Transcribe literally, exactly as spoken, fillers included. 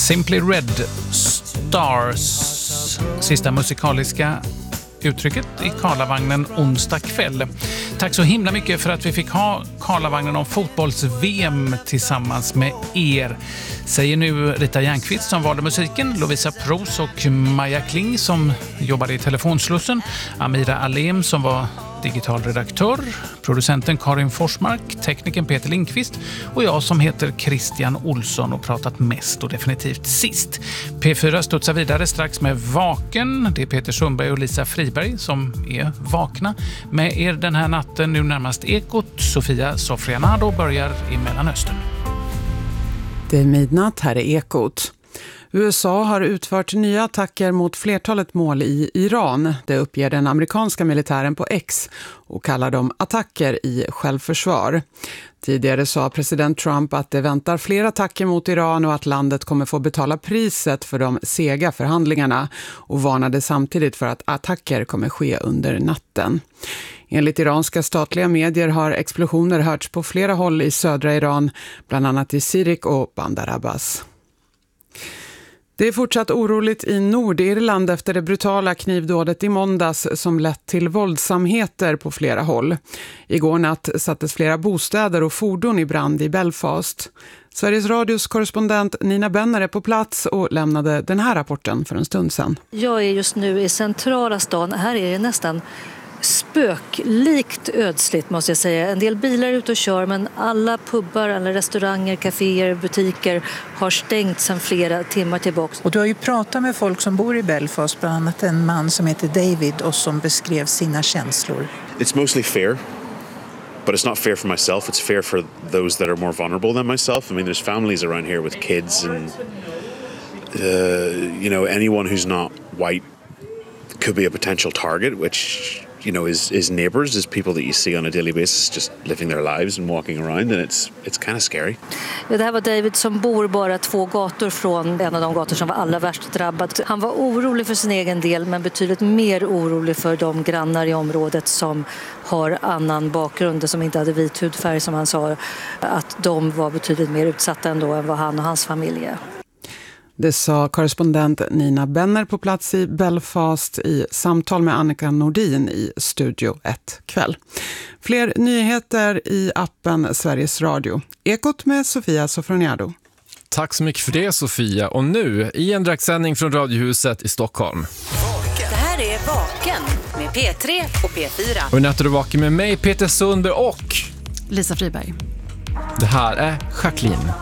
Simply Red Stars, sista musikaliska uttrycket i Karlavagnen onsdag kväll. Tack så himla mycket för att vi fick ha Karlavagnen om fotbolls-V M tillsammans med er. Säger nu Rita Järnqvist som valde musiken, Lovisa Pros och Maja Kling som jobbade i telefonslussen, Amira Alem som var digital redaktör, producenten Karin Forsmark, tekniken Peter Lindqvist och jag som heter Christian Olsson och pratat mest och definitivt sist. P fyra studsar vidare strax med Vaken. Det är Peter Sundberg och Lisa Friberg som är vakna med er den här natten. Nu närmast Ekot. Sofia Sofrianado börjar i Mellanöstern. Det är midnatt, här är Ekot. U S A har utfört nya attacker mot flertalet mål i Iran. Det uppger den amerikanska militären på X och kallar dem attacker i självförsvar. Tidigare sa president Trump att det väntar fler attacker mot Iran och att landet kommer få betala priset för de sega förhandlingarna och varnade samtidigt för att attacker kommer ske under natten. Enligt iranska statliga medier har explosioner hörts på flera håll i södra Iran, bland annat i Sirik och Bandar Abbas. Det är fortsatt oroligt i Nordirland efter det brutala knivdådet i måndags som lett till våldsamheter på flera håll. Igår natt sattes flera bostäder och fordon i brand i Belfast. Sveriges Radios korrespondent Nina Benner är på plats och lämnade den här rapporten för en stund sedan. Jag är just nu i centrala stan. Här är det nästan spöklikt ödsligt måste jag säga. En del bilar är ute och kör men alla pubbar, alla restauranger, kaféer, butiker har stängt sedan flera timmar tillbaka. Och du har ju pratat med folk som bor i Belfast, bland annat en man som heter David och som beskrev sina känslor. It's mostly fear. But it's not fear for myself, it's fear for those that are more vulnerable than myself. I mean, there's families around here with kids and uh, you know, anyone who's not white could be a potential target, which you know is is neighbors, is people that you see on a daily basis just living their lives and walking around, and it's it's kind of scary. Ja, det här var David som bor bara två gator från en av de gator som var allra värst drabbad. Han var orolig för sin egen del men betydligt mer orolig för de grannar i området som har annan bakgrund, som inte hade vit hudfärg som han sa, att de var betydligt mer utsatta ändå än vad han och hans familj är. Det sa korrespondent Nina Benner på plats i Belfast i samtal med Annika Nordin i Studio ett kväll. Fler nyheter i appen Sveriges Radio. Ekot med Sofia Sofroniado. Tack så mycket för det, Sofia. Och nu i en direktsändning från Radiohuset i Stockholm. Det här är Vaken med P tre och P fyra. Och nu är du vaken med mig, Peter Sundberg och Lisa Friberg. Det här är Jacqueline.